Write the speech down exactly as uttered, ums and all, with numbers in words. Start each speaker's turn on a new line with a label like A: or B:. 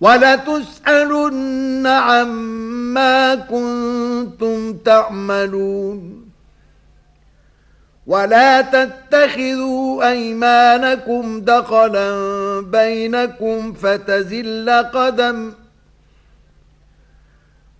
A: وَلَتُسْأَلُنَّ عَمَّا كُنتُمْ تَعْمَلُونَ وَلَا تَتَّخِذُوا أَيْمَانَكُمْ دَخَلًا بَيْنَكُمْ فَتَزِلَّ قَدَمٌ